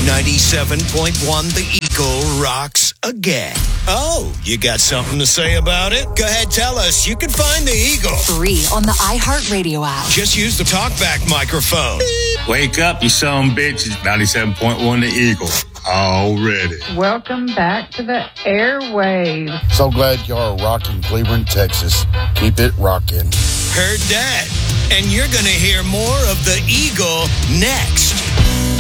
97.1 The Eagle rocks again. Oh, you got something to say about it? Go ahead, tell us. You can find The Eagle. Free on the iHeartRadio app. Just use the talkback microphone. Wake up, you son bitches. 97.1 The Eagle. Already. Welcome back to the airwaves. So glad y'all are rocking Cleveland, Texas. Keep it rocking. Heard that. And you're going to hear more of The Eagle next.